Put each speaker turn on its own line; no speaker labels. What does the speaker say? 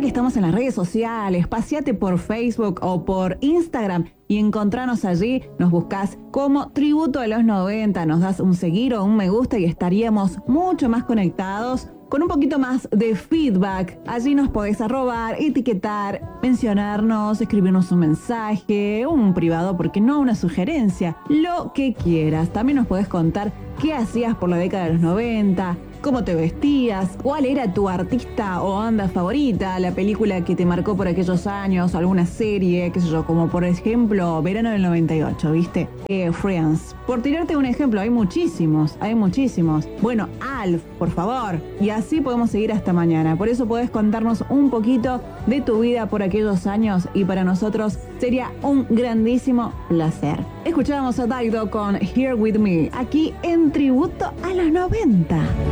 que estamos en las redes sociales, paseate por Facebook o por Instagram y encontranos allí, nos buscás como Tributo a los 90, nos das un seguir o un me gusta y estaríamos mucho más conectados, con un poquito más de feedback. Allí nos podés arrobar, etiquetar, mencionarnos, escribirnos un mensaje, un privado, porque no una sugerencia, lo que quieras. También nos podés contar qué hacías por la década de los 90, cómo te vestías, cuál era tu artista o banda favorita, la película que te marcó por aquellos años, alguna serie, qué sé yo, como por ejemplo Verano del 98, ¿viste? Friends. Por tirarte un ejemplo, hay muchísimos. Bueno, Alf, por favor. Y así podemos seguir hasta mañana. Por eso podés contarnos un poquito de tu vida por aquellos años y para nosotros sería un grandísimo placer. Escuchábamos a Daido con Here With Me, aquí en Tributo a los 90.